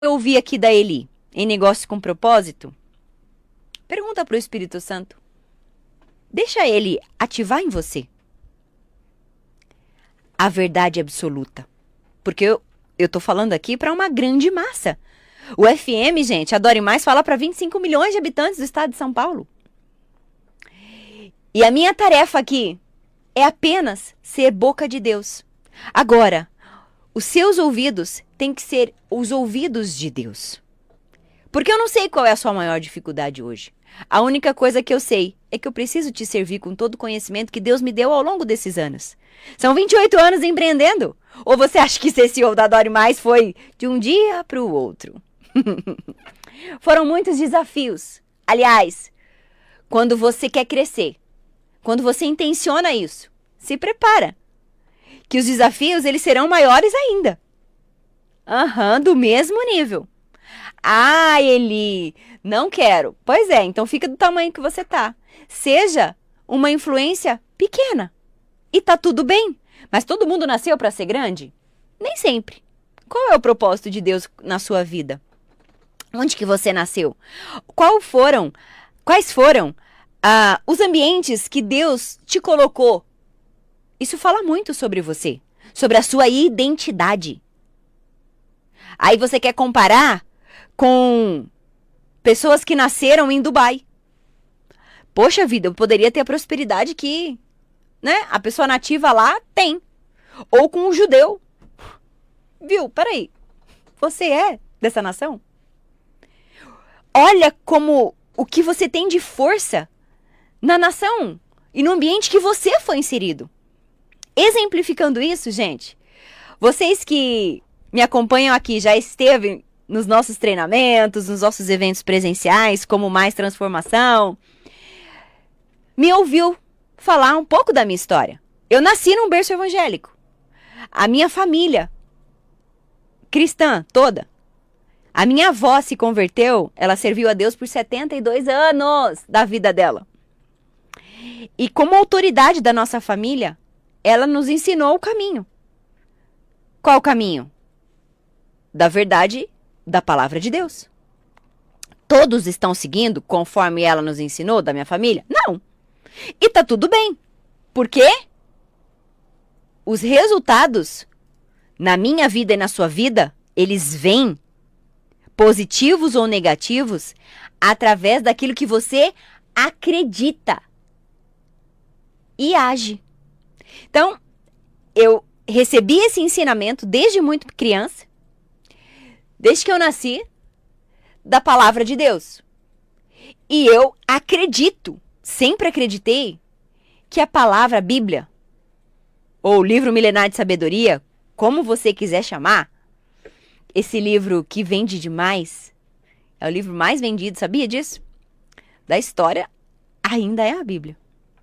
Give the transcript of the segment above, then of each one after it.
eu ouvi aqui da Eli, em Negócio com Propósito, pergunta para o Espírito Santo. Deixa ele ativar em você a verdade absoluta. Porque eu tô falando aqui para uma grande massa. O FM, gente, Adore Mais, fala para 25 milhões de habitantes do estado de São Paulo. E a minha tarefa aqui é apenas ser boca de Deus. Agora, os seus ouvidos têm que ser os ouvidos de Deus. Porque eu não sei qual é a sua maior dificuldade hoje. A única coisa que eu sei é que eu preciso te servir com todo o conhecimento que Deus me deu ao longo desses anos. São 28 anos empreendendo. Ou você acha que ser CEO da Adore Mais foi de um dia para o outro? Foram muitos desafios. Aliás, quando você quer crescer, quando você intenciona isso, se prepara. Que os desafios, eles serão maiores ainda. Do mesmo nível. Ah, Eli, não quero. Pois é, então fica do tamanho que você tá. Seja uma influência pequena. E tá tudo bem. Mas todo mundo nasceu para ser grande? Nem sempre. Qual é o propósito de Deus na sua vida? Onde que você nasceu? Quais foram os ambientes que Deus te colocou? Isso fala muito sobre você, sobre a sua identidade. Aí você quer comparar com pessoas que nasceram em Dubai. Poxa vida, eu poderia ter a prosperidade que, né, a pessoa nativa lá tem. Ou com um judeu. Viu? Peraí. Você é dessa nação? Olha como o que você tem de força na nação e no ambiente que você foi inserido. Exemplificando isso, gente, vocês que me acompanham aqui já esteve nos nossos treinamentos, nos nossos eventos presenciais, como Mais Transformação, me ouviu falar um pouco da minha história. Eu nasci num berço evangélico. A minha família cristã toda. A minha avó se converteu, ela serviu a Deus por 72 anos da vida dela. E como autoridade da nossa família, ela nos ensinou o caminho. Qual o caminho? Da verdade, da palavra de Deus. Todos estão seguindo conforme ela nos ensinou, da minha família? Não. E tá tudo bem. Por quê? Os resultados na minha vida e na sua vida, eles vêm, positivos ou negativos, através daquilo que você acredita e age. Então, eu recebi esse ensinamento desde muito criança, desde que eu nasci, da palavra de Deus. E eu acredito, sempre acreditei, que a palavra, a Bíblia, ou livro milenar de sabedoria, como você quiser chamar, esse livro que vende demais, é o livro mais vendido, sabia disso? Da história, ainda é a Bíblia.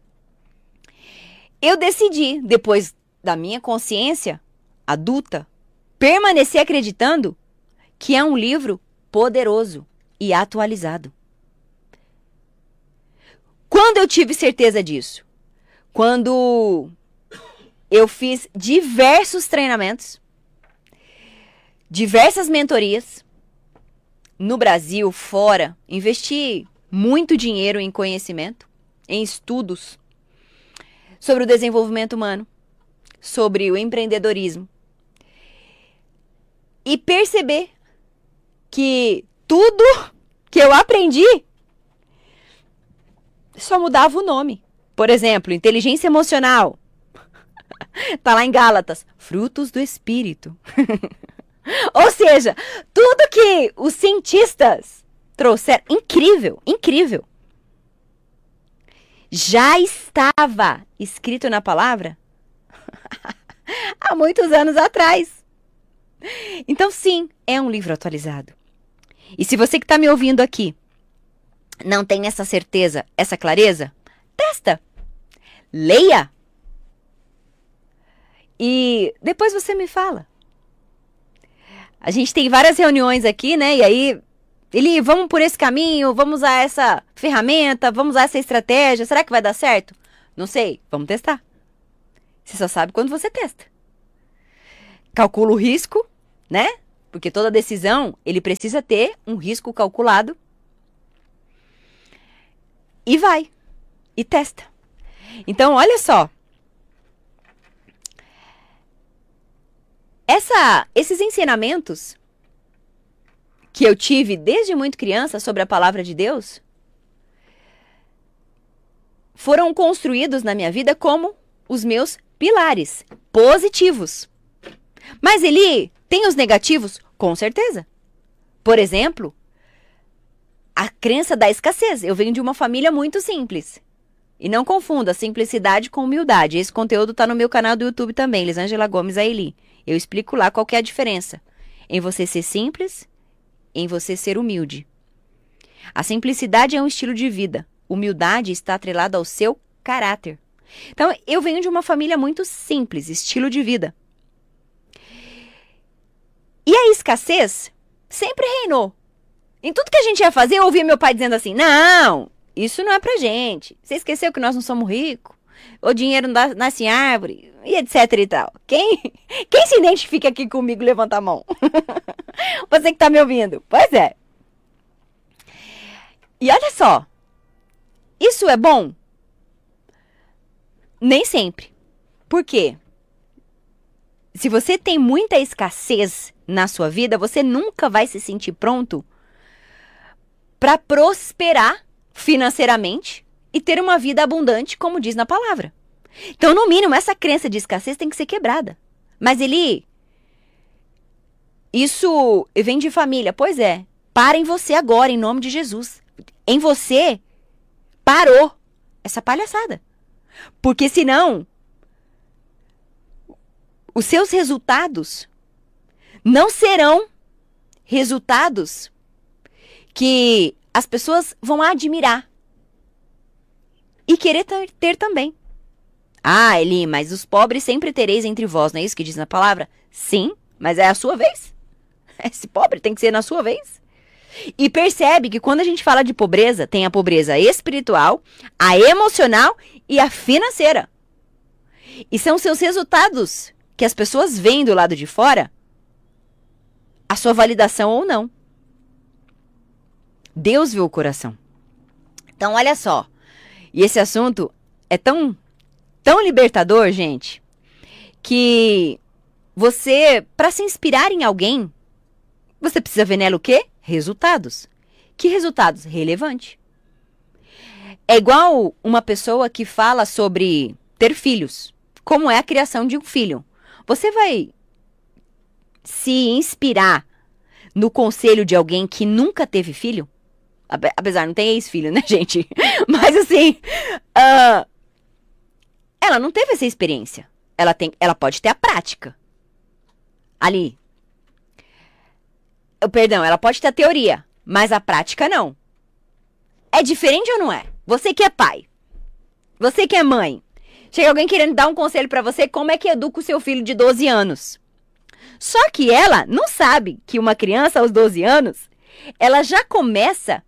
Eu decidi, depois da minha consciência adulta, permanecer acreditando que é um livro poderoso e atualizado. Quando eu tive certeza disso? Quando eu fiz diversos treinamentos, diversas mentorias, no Brasil, fora, investi muito dinheiro em conhecimento, em estudos, sobre o desenvolvimento humano, sobre o empreendedorismo. E perceber que tudo que eu aprendi só mudava o nome. Por exemplo, inteligência emocional. Tá lá em Gálatas. Frutos do Espírito. Ou seja, tudo que os cientistas trouxeram, incrível, incrível, já estava escrito na palavra há muitos anos atrás. Então, sim, é um livro atualizado. E se você que está me ouvindo aqui não tem essa certeza, essa clareza, testa, leia. E depois você me fala. A gente tem várias reuniões aqui, né? E aí, Eli, vamos por esse caminho, vamos usar essa ferramenta, vamos usar essa estratégia. Será que vai dar certo? Não sei, vamos testar. Você só sabe quando você testa. Calcula o risco, né? Porque toda decisão, ele precisa ter um risco calculado. E vai. E testa. Então, olha só. Esses ensinamentos que eu tive desde muito criança sobre a palavra de Deus foram construídos na minha vida como os meus pilares positivos. Mas ele tem os negativos? Com certeza. Por exemplo, a crença da escassez. Eu venho de uma família muito simples. E não confunda simplicidade com humildade. Esse conteúdo está no meu canal do YouTube também, Elisângela Gomes Aili. Eu explico lá qual que é a diferença em você ser simples, em você ser humilde. A simplicidade é um estilo de vida. Humildade está atrelada ao seu caráter. Então, eu venho de uma família muito simples, estilo de vida. E a escassez sempre reinou. Em tudo que a gente ia fazer, eu ouvia meu pai dizendo assim, não, isso não é pra gente. Você esqueceu que nós não somos ricos? O dinheiro não nasce em árvore, e etc e tal. Quem se identifica aqui comigo, levanta a mão. Você que tá me ouvindo. Pois é. E olha só. Isso é bom? Nem sempre. Por quê? Se você tem muita escassez na sua vida, você nunca vai se sentir pronto para prosperar financeiramente e ter uma vida abundante, como diz na palavra. Então, no mínimo, essa crença de escassez tem que ser quebrada. Mas isso vem de família. Pois é. Para em você agora, em nome de Jesus. Em você, parou essa palhaçada. Porque senão, os seus resultados não serão resultados que as pessoas vão admirar e querer ter também. Ah, Eli, mas os pobres sempre tereis entre vós, não é isso que diz na palavra? Sim, mas é a sua vez. Esse pobre tem que ser na sua vez. E percebe que quando a gente fala de pobreza, tem a pobreza espiritual, a emocional e a financeira. E são seus resultados que as pessoas veem do lado de fora, a sua validação ou não. Deus vê o coração. Então, olha só. E esse assunto é tão libertador, gente, que você, para se inspirar em alguém, você precisa ver nela o quê? Resultados. Que resultados? Relevante. É igual uma pessoa que fala sobre ter filhos. Como é a criação de um filho. Você vai se inspirar no conselho de alguém que nunca teve filho? Apesar, não tem ex-filho, né, gente? Mas assim, ela não teve essa experiência. Ela pode ter a prática. Ali. Perdão, ela pode ter a teoria, mas a prática não. É diferente ou não é? Você que é pai, você que é mãe, chega alguém querendo dar um conselho pra você, como é que educa o seu filho de 12 anos? Só que ela não sabe que uma criança aos 12 anos, ela já começa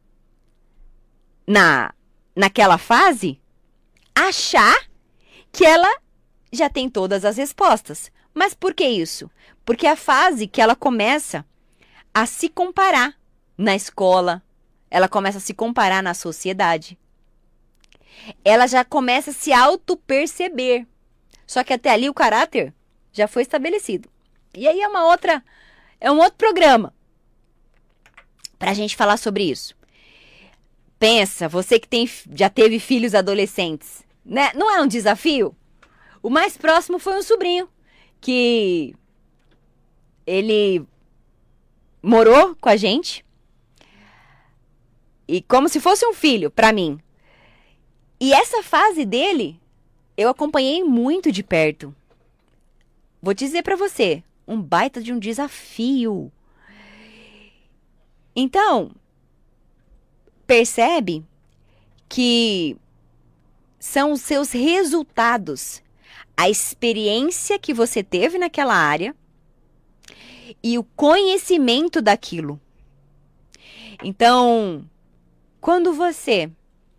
naquela fase achar que ela já tem todas as respostas. Mas por que isso? Porque é a fase que ela começa a se comparar na escola, ela começa a se comparar na sociedade. Ela já começa a se auto-perceber. Só que até ali o caráter já foi estabelecido. E aí é um outro programa pra gente falar sobre isso. Pensa, você que já teve filhos adolescentes, né? Não é um desafio? O mais próximo foi um sobrinho que ele morou com a gente e como se fosse um filho pra mim. E essa fase dele eu acompanhei muito de perto. Vou dizer pra você, um baita de um desafio. Então, percebe que são os seus resultados, a experiência que você teve naquela área e o conhecimento daquilo. Então, quando você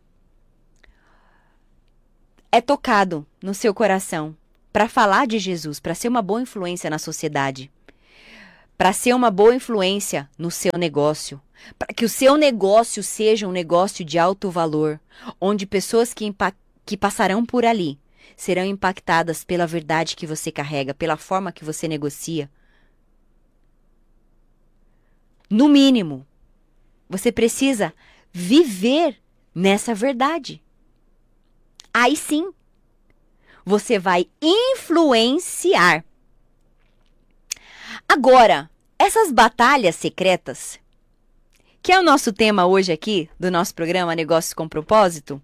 é tocado no seu coração para falar de Jesus, para ser uma boa influência na sociedade, para ser uma boa influência no seu negócio, para que o seu negócio seja um negócio de alto valor, onde pessoas que passarão por ali serão impactadas pela verdade que você carrega, pela forma que você negocia. No mínimo, você precisa viver nessa verdade. Aí sim, você vai influenciar. Agora, essas batalhas secretas, que é o nosso tema hoje aqui, do nosso programa Negócios com Propósito,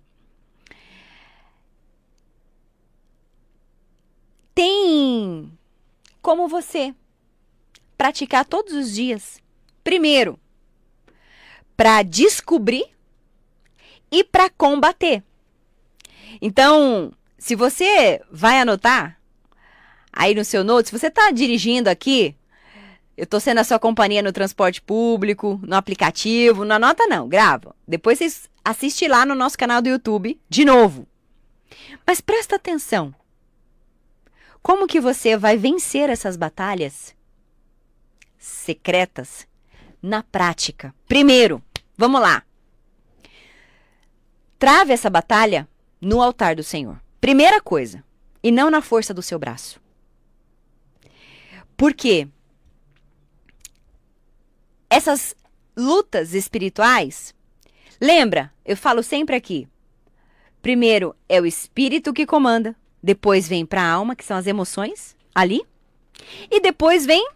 tem como você praticar todos os dias. Primeiro, para descobrir e para combater. Então, se você vai anotar aí no seu note, se você está dirigindo aqui, eu estou sendo a sua companhia no transporte público, no aplicativo, não anota não, grava. Depois você assiste lá no nosso canal do YouTube de novo. Mas presta atenção. Como que você vai vencer essas batalhas secretas na prática? Primeiro, vamos lá. Trave essa batalha no altar do Senhor. Primeira coisa, e não na força do seu braço. Por quê? Essas lutas espirituais, lembra, eu falo sempre aqui, primeiro é o espírito que comanda, depois vem para a alma, que são as emoções, ali, e depois vem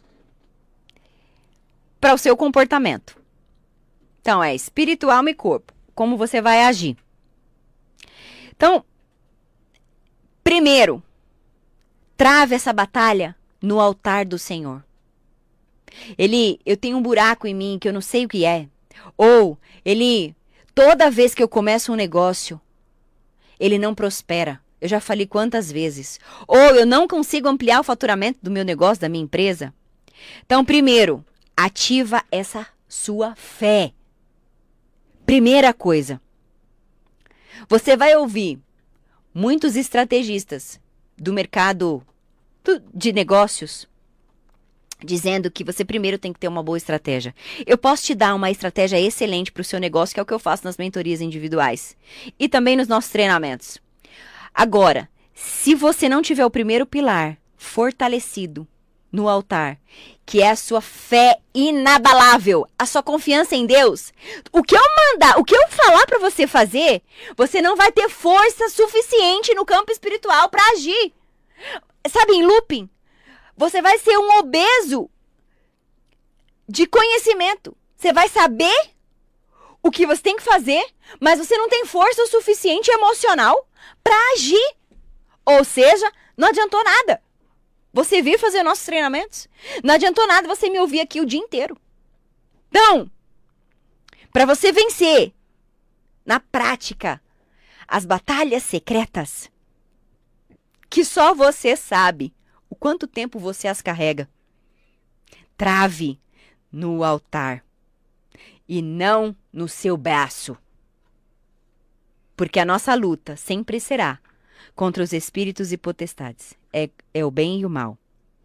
para o seu comportamento. Então, é espírito, alma e corpo, como você vai agir. Então, primeiro, trave essa batalha no altar do Senhor. Eu tenho um buraco em mim que eu não sei o que é. Ou, toda vez que eu começo um negócio, ele não prospera. Eu já falei quantas vezes. Ou eu não consigo ampliar o faturamento do meu negócio, da minha empresa. Então, primeiro, ativa essa sua fé. Primeira coisa. Você vai ouvir muitos estrategistas do mercado de negócios dizendo que você primeiro tem que ter uma boa estratégia. Eu posso te dar uma estratégia excelente para o seu negócio, que é o que eu faço nas mentorias individuais e também nos nossos treinamentos. Agora, se você não tiver o primeiro pilar fortalecido no altar, que é a sua fé inabalável, a sua confiança em Deus, o que eu falar para você fazer, você não vai ter força suficiente no campo espiritual para agir. Sabe, em looping? Você vai ser um obeso de conhecimento. Você vai saber o que você tem que fazer, mas você não tem força o suficiente emocional para agir. Ou seja, não adiantou nada você vir fazer nossos treinamentos. Não adiantou nada você me ouvir aqui o dia inteiro. Então, para você vencer na prática as batalhas secretas, que só você sabe o quanto tempo você as carrega, trave no altar e não no seu braço. Porque a nossa luta sempre será contra os espíritos e potestades. É o bem e o mal.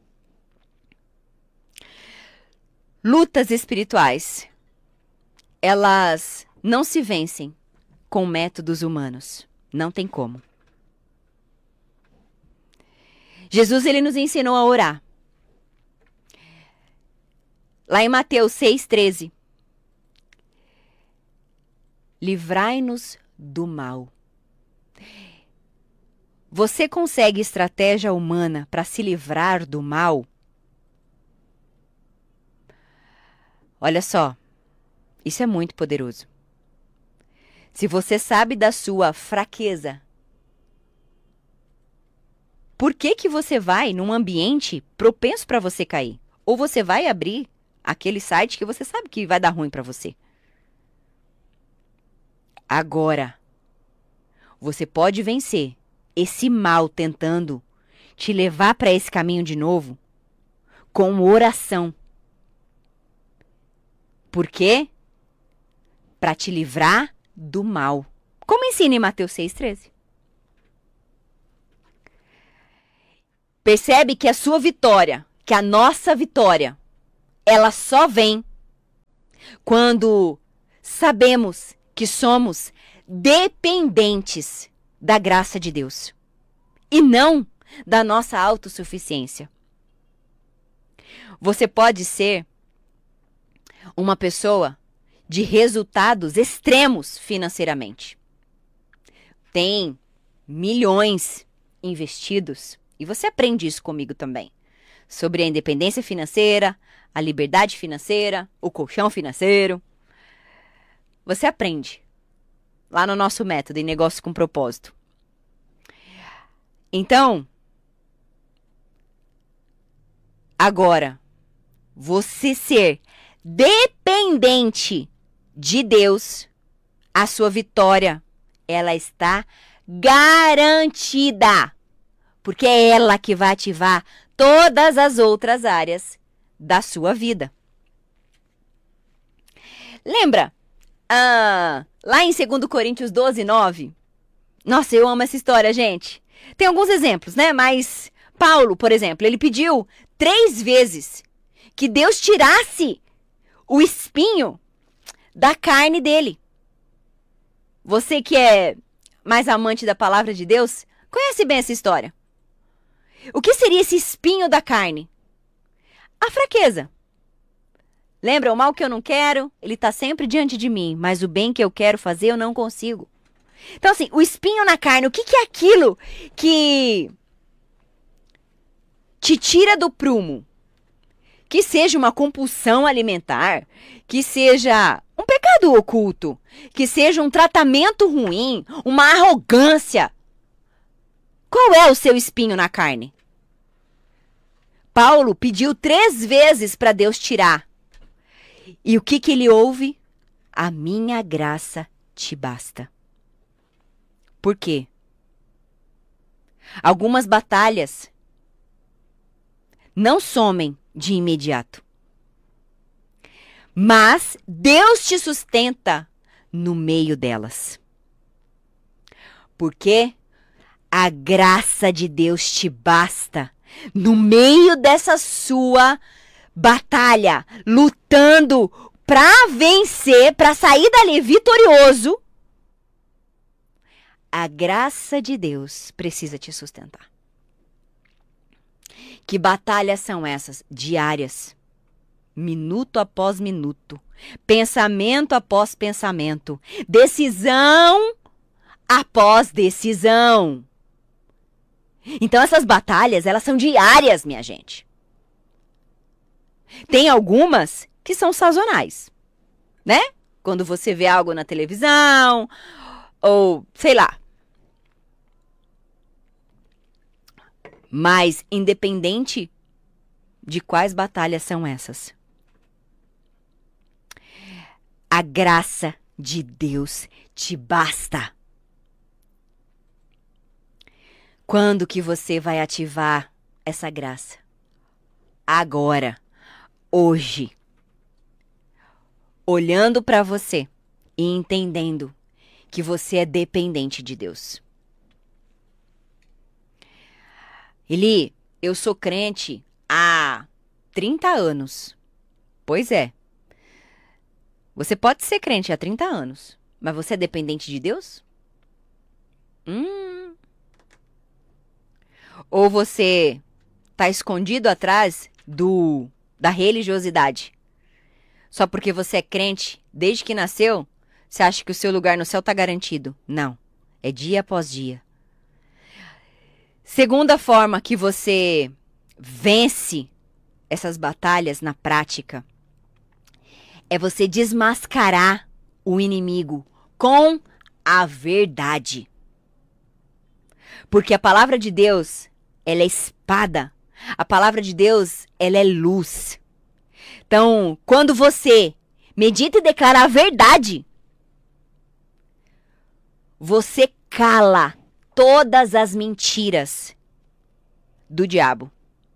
Lutas espirituais, elas não se vencem com métodos humanos. Não tem como. Jesus, ele nos ensinou a orar. Lá em Mateus 6,13. Livrai-nos do mal. Você consegue estratégia humana para se livrar do mal? Olha só, isso é muito poderoso. Se você sabe da sua fraqueza, por que você vai num ambiente propenso para você cair? Ou você vai abrir aquele site que você sabe que vai dar ruim para você? Agora, você pode vencer esse mal tentando te levar para esse caminho de novo com oração. Por quê? Para te livrar do mal. Como ensina em Mateus 6,13. Percebe que a sua vitória, que a nossa vitória, ela só vem quando sabemos que somos dependentes da graça de Deus e não da nossa autossuficiência. Você pode ser uma pessoa de resultados extremos financeiramente. Tem milhões investidos, e você aprende isso comigo também, sobre a independência financeira, a liberdade financeira, o colchão financeiro. Você aprende lá no nosso método em Negócio com Propósito. Então, agora, você ser dependente de Deus, a sua vitória, ela está garantida. Porque é ela que vai ativar todas as outras áreas da sua vida. Lembra? Lá em 2 Coríntios 12, 9. Nossa, eu amo essa história, gente. Tem alguns exemplos, né? Mas Paulo, por exemplo, ele pediu 3 vezes que Deus tirasse o espinho da carne dele. Você que é mais amante da palavra de Deus, conhece bem essa história. O que seria esse espinho da carne? A fraqueza. Lembra, o mal que eu não quero, ele está sempre diante de mim, mas o bem que eu quero fazer, eu não consigo. Então, assim, o espinho na carne, o que é aquilo que te tira do prumo? Que seja uma compulsão alimentar, que seja um pecado oculto, que seja um tratamento ruim, uma arrogância. Qual é o seu espinho na carne? Paulo pediu 3 vezes para Deus tirar. E o que ele ouve? A minha graça te basta. Por quê? Algumas batalhas não somem de imediato. Mas Deus te sustenta no meio delas. Porque a graça de Deus te basta no meio dessa sua batalha, lutando para vencer, para sair dali vitorioso. A graça de Deus precisa te sustentar. Que batalhas são essas? Diárias. Minuto após minuto. Pensamento após pensamento. Decisão após decisão. Então essas batalhas, elas são diárias, minha gente. Tem algumas que são sazonais, né? Quando você vê algo na televisão, ou sei lá. Mas independente de quais batalhas são essas, a graça de Deus te basta. Quando que você vai ativar essa graça? Agora, hoje. Olhando para você e entendendo que você é dependente de Deus. Eli, eu sou crente há 30 anos. Pois é. Você pode ser crente há 30 anos, mas você é dependente de Deus? Ou você está escondido atrás da religiosidade? Só porque você é crente desde que nasceu, você acha que o seu lugar no céu está garantido? Não. É dia após dia. Segunda forma que você vence essas batalhas na prática é você desmascarar o inimigo com a verdade. Porque a palavra de Deus, ela é espada. A palavra de Deus, ela é luz. Então, quando você medita e declara a verdade, você cala todas as mentiras do diabo.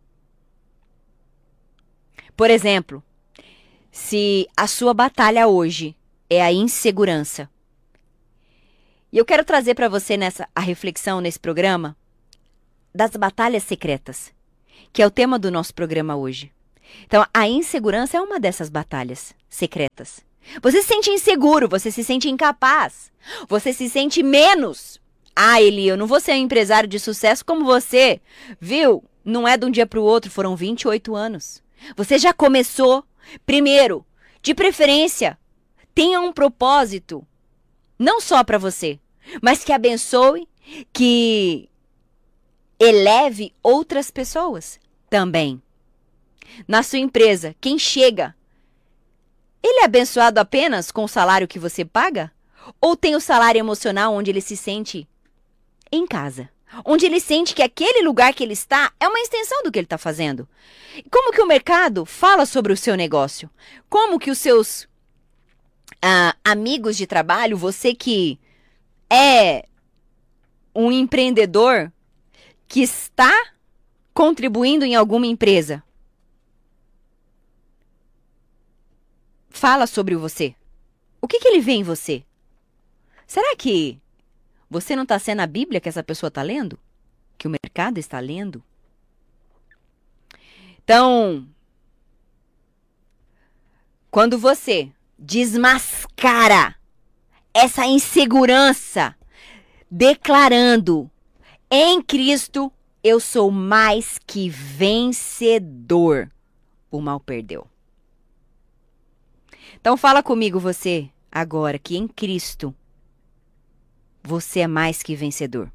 Por exemplo, se a sua batalha hoje é a insegurança, e eu quero trazer para você a reflexão nesse programa das batalhas secretas, que é o tema do nosso programa hoje. Então, a insegurança é uma dessas batalhas secretas. Você se sente inseguro, você se sente incapaz, você se sente menos. Ah, Eli, eu não vou ser um empresário de sucesso como você, viu? Não é de um dia para o outro, foram 28 anos. Você já começou. Primeiro, de preferência, tenha um propósito, não só para você, mas que abençoe, que eleve outras pessoas também. Na sua empresa, quem chega, ele é abençoado apenas com o salário que você paga? Ou tem o salário emocional onde ele se sente em casa? Onde ele sente que aquele lugar que ele está é uma extensão do que ele está fazendo? Como que o mercado fala sobre o seu negócio? Como que os seus amigos de trabalho, você que é um empreendedor que está contribuindo em alguma empresa, fala sobre você? O que ele vê em você? Será que você não está sendo a Bíblia que essa pessoa está lendo? Que o mercado está lendo? Então, quando você desmascara essa insegurança, declarando: em Cristo eu sou mais que vencedor, o mal perdeu. Então fala comigo você agora que em Cristo você é mais que vencedor.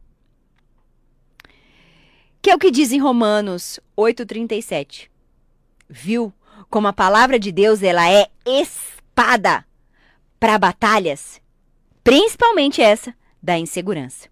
Que é o que diz em Romanos 8:37. Viu como a palavra de Deus ela é espada para batalhas, principalmente essa da insegurança.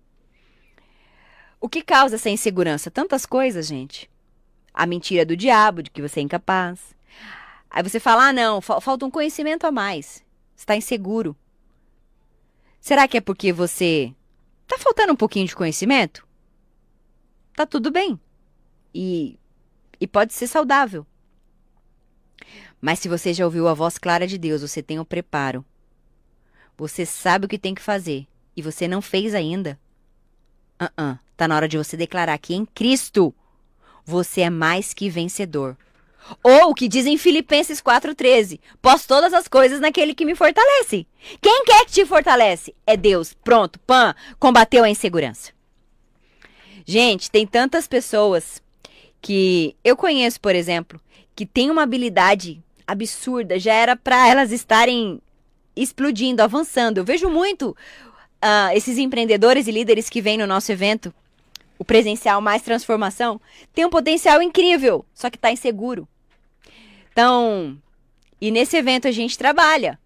O que causa essa insegurança? Tantas coisas, gente. A mentira do diabo, de que você é incapaz. Aí você fala, não, falta um conhecimento a mais. Você está inseguro. Será que é porque você está faltando um pouquinho de conhecimento? Tá tudo bem. E pode ser saudável. Mas se você já ouviu a voz clara de Deus, você tem o preparo. Você sabe o que tem que fazer. E você não fez ainda. Tá na hora de você declarar que em Cristo você é mais que vencedor. Ou o que diz em Filipenses 4:13. Posso todas as coisas naquele que me fortalece. Quem quer que te fortalece? É Deus. Pronto, pã, combateu a insegurança. Gente, tem tantas pessoas que eu conheço, por exemplo, que tem uma habilidade absurda. Já era para elas estarem explodindo, avançando. Eu vejo muito esses empreendedores e líderes que vêm no nosso evento, o presencial Mais Transformação, tem um potencial incrível, só que está inseguro. Então, e nesse evento a gente trabalha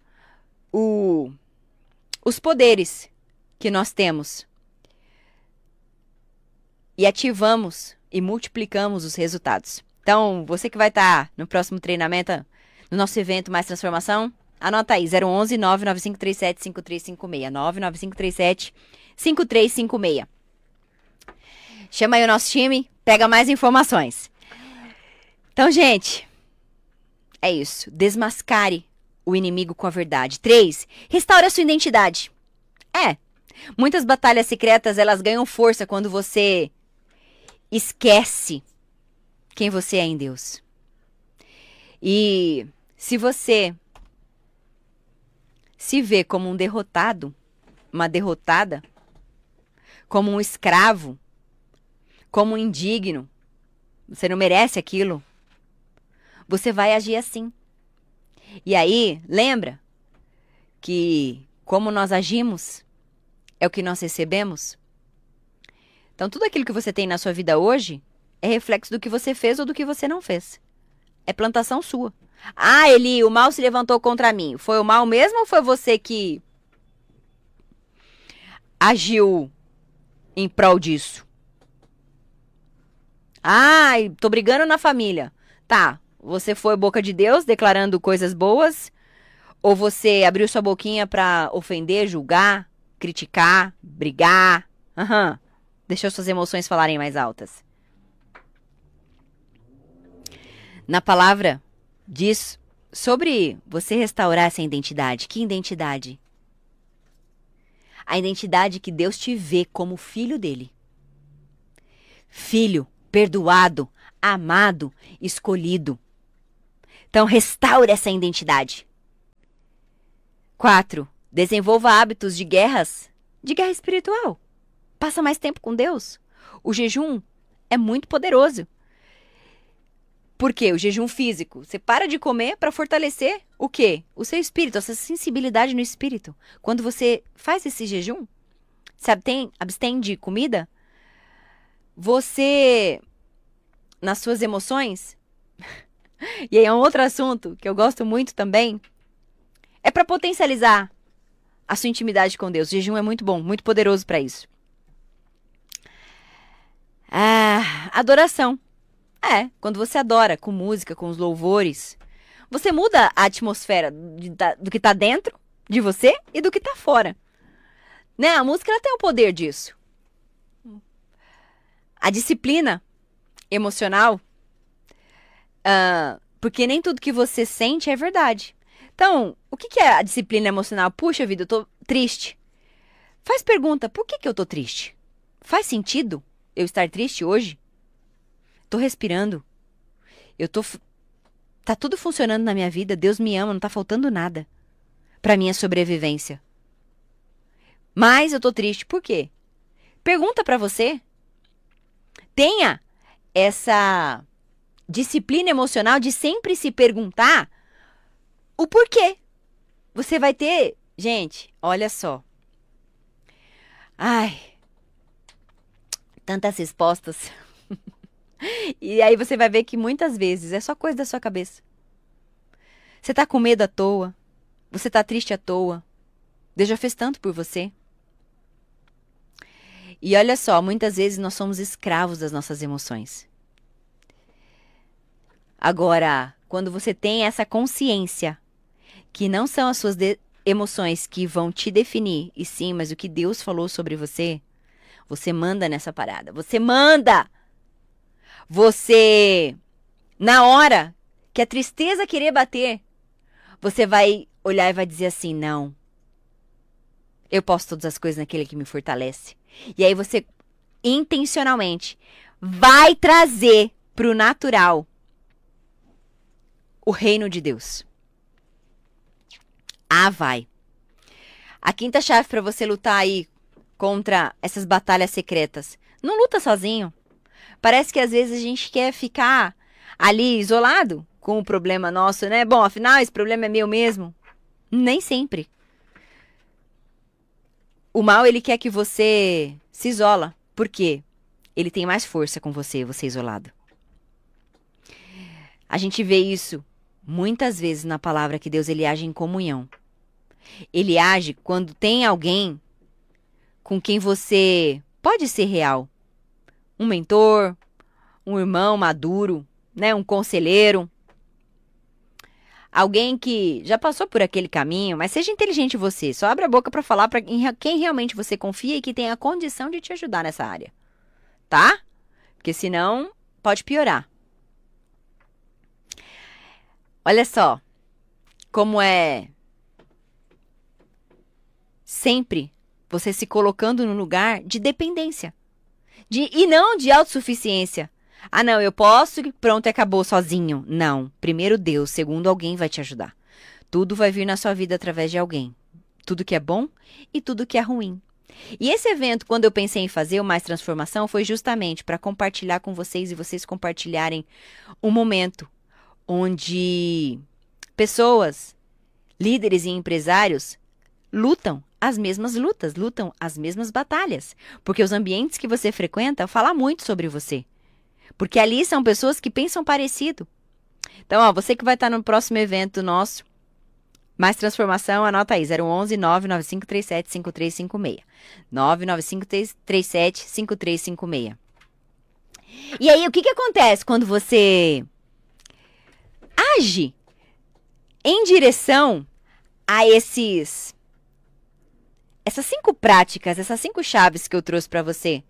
os poderes que nós temos e ativamos e multiplicamos os resultados. Então, você que vai estar no próximo treinamento, no nosso evento Mais Transformação, anota aí, 011 99537 5356, 99537 5356. Chama aí o nosso time, pega mais informações. Então, gente, é isso. Desmascare o inimigo com a verdade. 3. Restaure a sua identidade. Muitas batalhas secretas, elas ganham força quando você esquece quem você é em Deus. E se você se vê como um derrotado, uma derrotada, como um escravo, como um indigno, você não merece aquilo, você vai agir assim. E aí, lembra que como nós agimos é o que nós recebemos? Então, tudo aquilo que você tem na sua vida hoje é reflexo do que você fez ou do que você não fez. É plantação sua. Ah, Eli, o mal se levantou contra mim. Foi o mal mesmo ou foi você que agiu em prol disso? Ai, tô brigando na família. Tá, você foi boca de Deus declarando coisas boas? Ou você abriu sua boquinha pra ofender, julgar, criticar, brigar? Deixou suas emoções falarem mais altas. Na palavra diz sobre você restaurar essa identidade. Que identidade? A identidade que Deus te vê como filho dele. Filho, perdoado, amado, escolhido. Então, restaure essa identidade. 4. Desenvolva hábitos de guerra espiritual. Passa mais tempo com Deus. O jejum é muito poderoso. Por quê? O jejum físico. Você para de comer para fortalecer o quê? O seu espírito, essa sensibilidade no espírito. Quando você faz esse jejum, se abstém de comida, você, nas suas emoções, e aí é um outro assunto que eu gosto muito também, é para potencializar a sua intimidade com Deus. O jejum é muito bom, muito poderoso para isso. Adoração. Quando você adora com música, com os louvores, você muda a atmosfera do que tá dentro de você e do que tá fora. Né? A música ela tem o poder disso. A disciplina emocional, porque nem tudo que você sente é verdade. Então, o que é a disciplina emocional? Puxa vida, eu tô triste. Faz pergunta, por que eu tô triste? Faz sentido eu estar triste hoje? Tô respirando. Tá tudo funcionando na minha vida. Deus me ama, não tá faltando nada pra minha sobrevivência. Mas eu tô triste. Por quê? Pergunta pra você. Tenha essa disciplina emocional de sempre se perguntar o porquê. Você vai ter... Gente, olha só. Tantas respostas. E aí você vai ver que muitas vezes é só coisa da sua cabeça. Você tá com medo à toa. Você tá triste à toa. Deus já fez tanto por você. E olha só, muitas vezes nós somos escravos das nossas emoções. Agora, quando você tem essa consciência que não são as suas emoções que vão te definir, e sim, mas o que Deus falou sobre você, você manda nessa parada. Você manda! Você, na hora que a tristeza querer bater, você vai olhar e vai dizer assim, não. Eu posso todas as coisas naquele que me fortalece. E aí você, intencionalmente, vai trazer pro natural o reino de Deus. Vai. A quinta chave para você lutar aí contra essas batalhas secretas. Não luta sozinho. Parece que às vezes a gente quer ficar ali isolado com o problema nosso, né? Bom, afinal, esse problema é meu mesmo. Nem sempre. O mal, ele quer que você se isola. Por quê? Ele tem mais força com você isolado. A gente vê isso muitas vezes na palavra que Deus, ele age em comunhão. Ele age quando tem alguém com quem você pode ser real. Um mentor, um irmão maduro, né? Um conselheiro. Alguém que já passou por aquele caminho, mas seja inteligente você. Só abra a boca para falar para quem realmente você confia e que tem a condição de te ajudar nessa área. Tá? Porque senão pode piorar. Olha só como é sempre você se colocando no lugar de dependência. E não de autossuficiência. Não, eu posso e pronto, acabou sozinho. Não. Primeiro Deus, segundo alguém vai te ajudar. Tudo vai vir na sua vida através de alguém. Tudo que é bom e tudo que é ruim. E esse evento, quando eu pensei em fazer o Mais Transformação, foi justamente para compartilhar com vocês e vocês compartilharem um momento onde pessoas, líderes e empresários lutam as mesmas lutas, lutam as mesmas batalhas. Porque os ambientes que você frequenta falam muito sobre você. Porque ali são pessoas que pensam parecido. Então, você que vai estar no próximo evento nosso, Mais Transformação, anota aí, 011 99537 5356. 99537 5356. E aí, o que acontece quando você age em direção a essas 5 práticas, essas 5 chaves que eu trouxe para você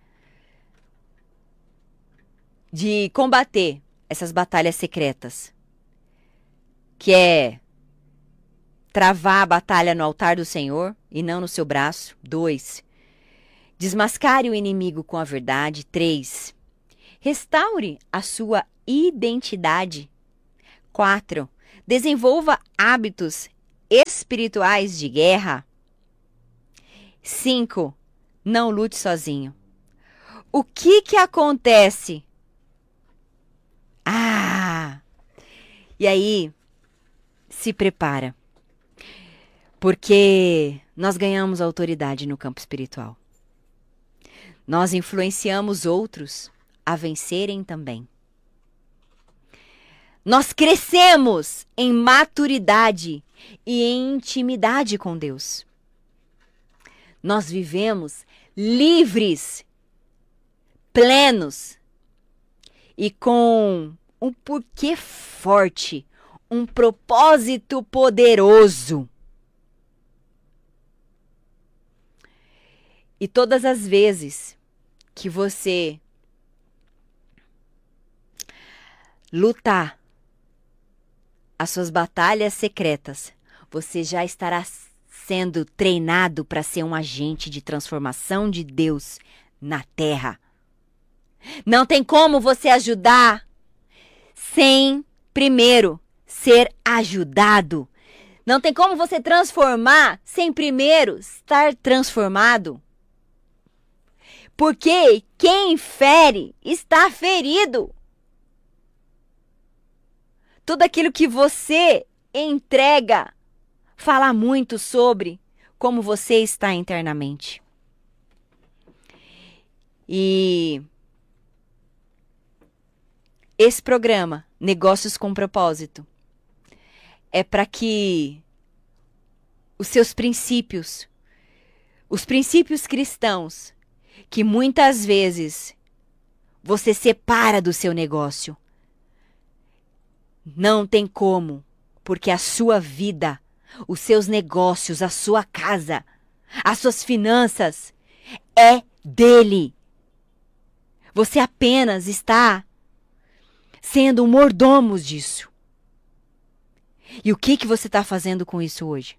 de combater essas batalhas secretas, que é travar a batalha no altar do Senhor e não no seu braço. 2, desmascare o inimigo com a verdade. 3, restaure a sua identidade. 4, Desenvolva hábitos espirituais de guerra. 5. Não lute sozinho. O que acontece? E aí, se prepara. Porque nós ganhamos autoridade no campo espiritual. Nós influenciamos outros a vencerem também. Nós crescemos em maturidade e em intimidade com Deus. Nós vivemos livres, plenos e com um porquê forte, um propósito poderoso. E todas as vezes que você lutar as suas batalhas secretas, você já estará sendo treinado para ser um agente de transformação de Deus na terra. Não tem como você ajudar sem primeiro ser ajudado. Não tem como você transformar sem primeiro estar transformado. Porque quem fere está ferido. Tudo aquilo que você entrega fala muito sobre como você está internamente. E esse programa, Negócios com Propósito, é para que os seus princípios, os princípios cristãos, que muitas vezes você separa do seu negócio, não tem como, porque a sua vida, os seus negócios, a sua casa, as suas finanças é dele. Você apenas está sendo um mordomo disso. E o que você está fazendo com isso hoje?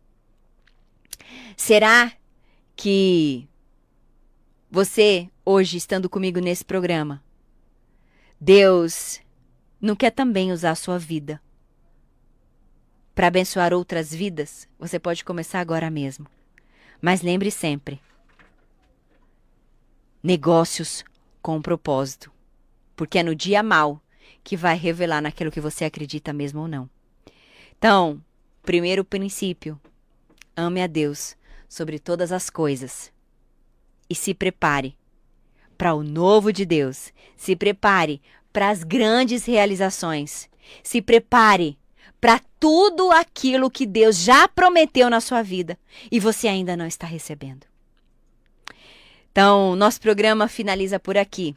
Será que você, hoje, estando comigo nesse programa, Deus não quer também usar a sua vida para abençoar outras vidas? Você pode começar agora mesmo. Mas lembre sempre, negócios com propósito. Porque é no dia mau que vai revelar naquilo que você acredita mesmo ou não. Então, primeiro princípio, ame a Deus sobre todas as coisas. E se prepare para o novo de Deus. Se prepare para as grandes realizações. Se prepare para tudo aquilo que Deus já prometeu na sua vida e você ainda não está recebendo. Então, nosso programa finaliza por aqui.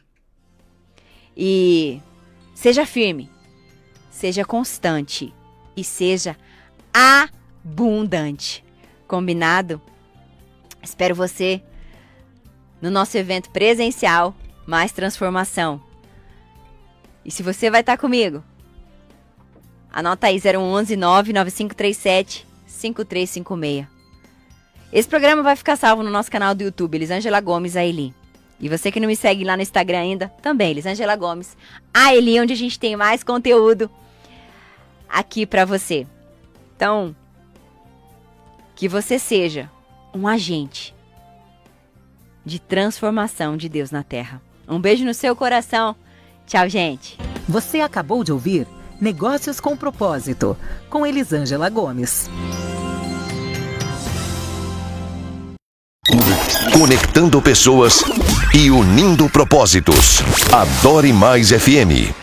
E seja firme, seja constante e seja abundante. Combinado? Espero você no nosso evento presencial, Mais Transformação. E se você vai estar comigo, anota aí 011 99537 5356. Esse programa vai ficar salvo no nosso canal do YouTube, Elisângela Gomes Aeli. E você que não me segue lá no Instagram ainda, também, Elisângela Gomes Aeli, onde a gente tem mais conteúdo aqui pra você. Então, que você seja um agente de transformação de Deus na Terra. Um beijo no seu coração. Tchau, gente. Você acabou de ouvir Negócios com Propósito, com Elisângela Gomes. Conectando pessoas e unindo propósitos. Adore Mais FM.